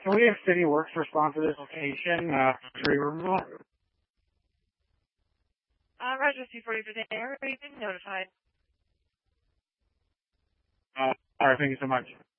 Can we have City Works respond to this location, tree removal? Roger, C40 for the air. Are you being notified? Alright, thank you so much.